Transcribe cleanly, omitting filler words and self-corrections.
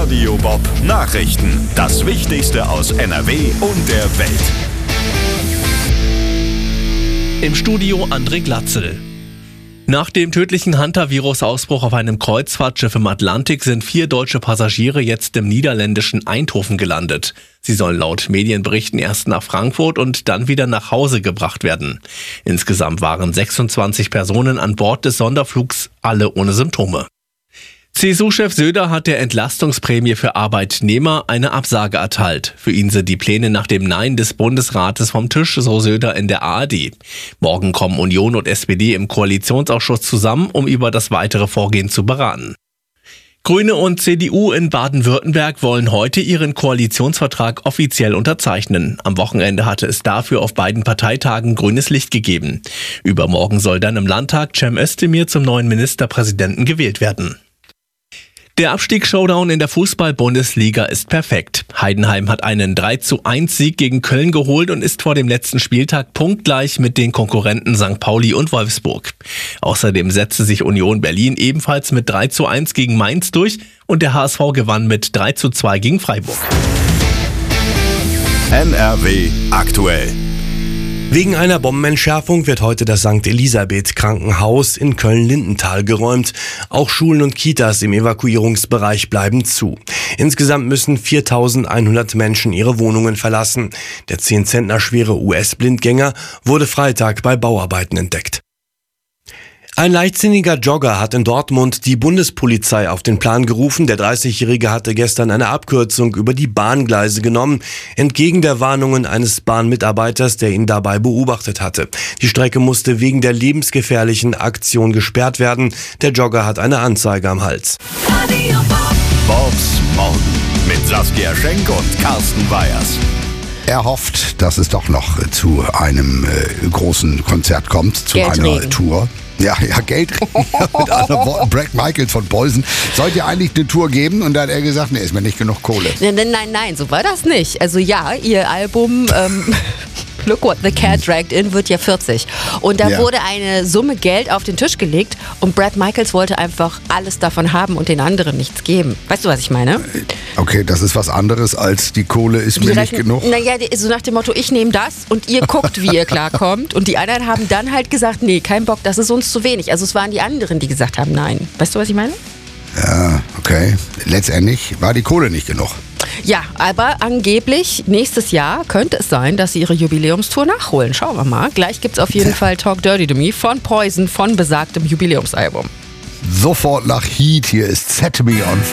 Radio Bob Nachrichten. Das Wichtigste aus NRW und der Welt. Im Studio André Glatzel. Nach dem tödlichen Hantavirus-Ausbruch auf einem Kreuzfahrtschiff im Atlantik sind 4 deutsche Passagiere jetzt im niederländischen Eindhoven gelandet. Sie sollen laut Medienberichten erst nach Frankfurt und dann wieder nach Hause gebracht werden. Insgesamt waren 26 Personen an Bord des Sonderflugs, alle ohne Symptome. CSU-Chef Söder hat der Entlastungsprämie für Arbeitnehmer eine Absage erteilt. Für ihn sind die Pläne nach dem Nein des Bundesrates vom Tisch, so Söder in der ARD. Morgen kommen Union und SPD im Koalitionsausschuss zusammen, um über das weitere Vorgehen zu beraten. Grüne und CDU in Baden-Württemberg wollen heute ihren Koalitionsvertrag offiziell unterzeichnen. Am Wochenende hatte es dafür auf beiden Parteitagen grünes Licht gegeben. Übermorgen soll dann im Landtag Cem Özdemir zum neuen Ministerpräsidenten gewählt werden. Der Abstiegsshowdown in der Fußball-Bundesliga ist perfekt. Heidenheim hat einen 3:1-Sieg gegen Köln geholt und ist vor dem letzten Spieltag punktgleich mit den Konkurrenten St. Pauli und Wolfsburg. Außerdem setzte sich Union Berlin ebenfalls mit 3:1 gegen Mainz durch und der HSV gewann mit 3:2 gegen Freiburg. NRW aktuell. Wegen einer Bombenentschärfung wird heute das St. Elisabeth Krankenhaus in Köln-Lindenthal geräumt. Auch Schulen und Kitas im Evakuierungsbereich bleiben zu. Insgesamt müssen 4.100 Menschen ihre Wohnungen verlassen. Der 10 Zentner schwere US-Blindgänger wurde Freitag bei Bauarbeiten entdeckt. Ein leichtsinniger Jogger hat in Dortmund die Bundespolizei auf den Plan gerufen. Der 30-Jährige hatte gestern eine Abkürzung über die Bahngleise genommen, entgegen der Warnungen eines Bahnmitarbeiters, der ihn dabei beobachtet hatte. Die Strecke musste wegen der lebensgefährlichen Aktion gesperrt werden. Der Jogger hat eine Anzeige am Hals. Bobs Morgen mit Saskia Schenk und Carsten Weyers. Er hofft, dass es doch noch zu einem großen Konzert kommt, zu einer Tour. Ja, Geldregen. Mit anderen Worten, Bret Michaels von Poison. Sollte ja eigentlich eine Tour geben und da hat er gesagt, nee, ist mir nicht genug Kohle. Nein, so war das nicht. Also ja, ihr Album Look What the Cat Dragged In wird ja 40. Und da wurde eine Summe Geld auf den Tisch gelegt und Bret Michaels wollte einfach alles davon haben und den anderen nichts geben. Weißt du, was ich meine? Okay, das ist was anderes als die Kohle ist mir nicht genug. Naja, so nach dem Motto, ich nehme das und ihr guckt, wie ihr klarkommt. Und die anderen haben dann halt gesagt, nee, kein Bock, das ist uns zu wenig. Also es waren die anderen, die gesagt haben, nein. Weißt du, was ich meine? Ja, okay. Letztendlich war die Kohle nicht genug. Ja, aber angeblich nächstes Jahr könnte es sein, dass sie ihre Jubiläumstour nachholen. Schauen wir mal. Gleich gibt's auf jeden Fall Talk Dirty to Me von Poison von besagtem Jubiläumsalbum. Sofort nach Heat. Hier ist Set Me On Fire.